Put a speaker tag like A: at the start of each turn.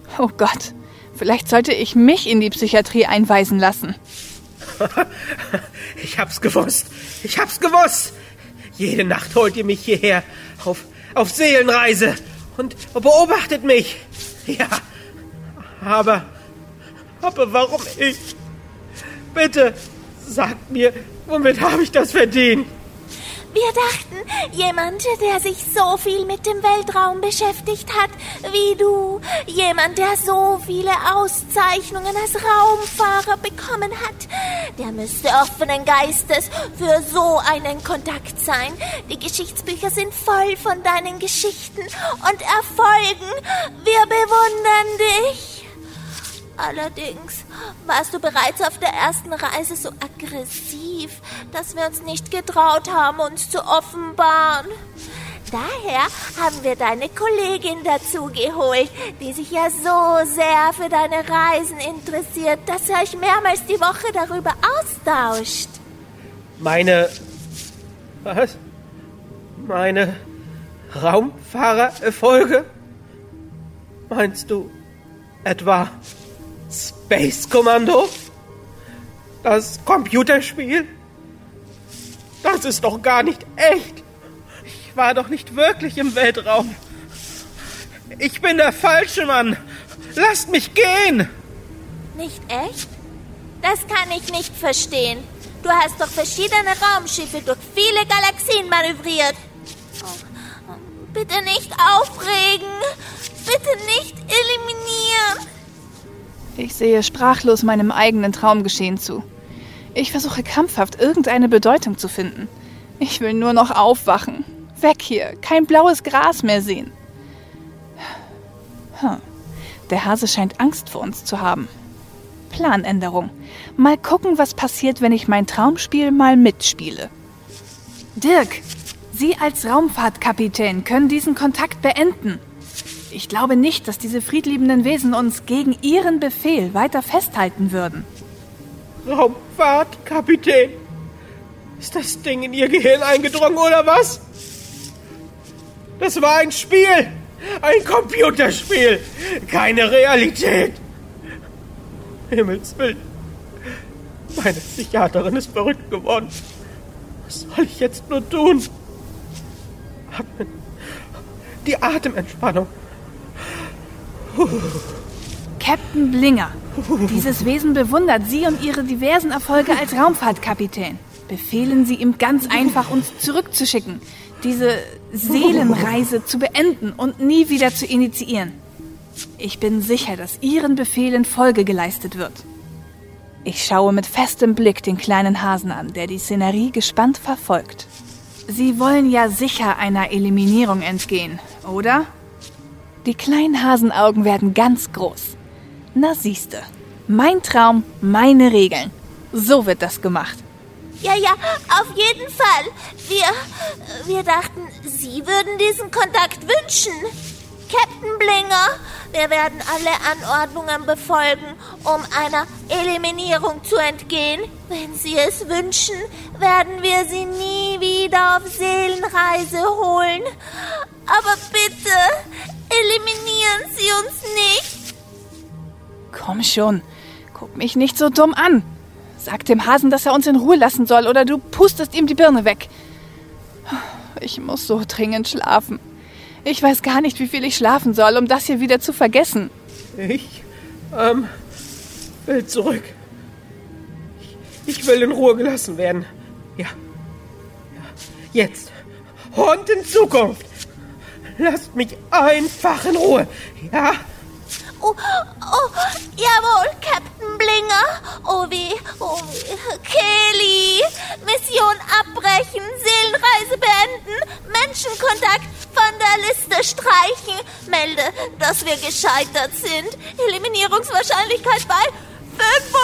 A: Oh Gott, vielleicht sollte ich mich in die Psychiatrie einweisen lassen.
B: Ich hab's gewusst. Jede Nacht holt ihr mich hierher auf Seelenreise und beobachtet mich. Ja, aber warum ich? Bitte, sagt mir, womit habe ich das verdient?
C: Wir dachten, jemand, der sich so viel mit dem Weltraum beschäftigt hat wie du, jemand, der so viele Auszeichnungen als Raumfahrer bekommen hat, der müsste offenen Geistes für so einen Kontakt sein. Die Geschichtsbücher sind voll von deinen Geschichten und Erfolgen. Wir bewundern dich. Allerdings warst du bereits auf der ersten Reise so aggressiv, dass wir uns nicht getraut haben, uns zu offenbaren. Daher haben wir deine Kollegin dazu geholt, die sich ja so sehr für deine Reisen interessiert, dass sie euch mehrmals die Woche darüber austauscht.
B: Meine Raumfahrererfolge? Meinst du etwa Space Commando? Das Computerspiel? Das ist doch gar nicht echt. Ich war doch nicht wirklich im Weltraum. Ich bin der falsche Mann. Lasst mich gehen.
C: Nicht echt? Das kann ich nicht verstehen. Du hast doch verschiedene Raumschiffe durch viele Galaxien manövriert. Oh, bitte nicht aufregen. Bitte nicht eliminieren.
A: Ich sehe sprachlos meinem eigenen Traumgeschehen zu. Ich versuche krampfhaft, irgendeine Bedeutung zu finden. Ich will nur noch aufwachen. Weg hier, kein blaues Gras mehr sehen. Der Hase scheint Angst vor uns zu haben. Planänderung. Mal gucken, was passiert, wenn ich mein Traumspiel mal mitspiele. Dirk, Sie als Raumfahrtkapitän können diesen Kontakt beenden. Ich glaube nicht, dass diese friedliebenden Wesen uns gegen Ihren Befehl weiter festhalten würden.
B: Raumfahrtkapitän? Ist das Ding in Ihr Gehirn eingedrungen, oder was? Das war ein Spiel! Ein Computerspiel! Keine Realität! Himmels Willen! Meine Psychiaterin ist verrückt geworden. Was soll ich jetzt nur tun? Atmen. Die Atementspannung.
A: Captain Blinger. Dieses Wesen bewundert Sie und Ihre diversen Erfolge als Raumfahrtkapitän. Befehlen Sie ihm ganz einfach, uns zurückzuschicken, diese Seelenreise zu beenden und nie wieder zu initiieren. Ich bin sicher, dass Ihren Befehlen Folge geleistet wird. Ich schaue mit festem Blick den kleinen Hasen an, der die Szenerie gespannt verfolgt. Sie wollen ja sicher einer Eliminierung entgehen, oder? Die kleinen Hasenaugen werden ganz groß. Na siehste, mein Traum, meine Regeln. So wird das gemacht.
C: Ja, auf jeden Fall. Wir dachten, Sie würden diesen Kontakt wünschen. Captain Blinger, wir werden alle Anordnungen befolgen, um einer Eliminierung zu entgehen. Wenn Sie es wünschen, werden wir Sie nie wieder auf Seelenreise holen. Aber bitte, eliminieren Sie uns nicht.
A: Komm schon, guck mich nicht so dumm an. Sag dem Hasen, dass er uns in Ruhe lassen soll, oder du pustest ihm die Birne weg. Ich muss so dringend schlafen. Ich weiß gar nicht, wie viel ich schlafen soll, um das hier wieder zu vergessen.
B: Ich will zurück. Ich will in Ruhe gelassen werden. Ja. Jetzt. Und in Zukunft. Lasst mich einfach in Ruhe. Ja?
C: Oh, jawohl, Captain Blinger. Oh weh. Kelly. Mission abbrechen, Seelenreise beenden, Menschenkontakt von der Liste streichen. Melde, dass wir gescheitert sind. Eliminierungswahrscheinlichkeit bei 5%.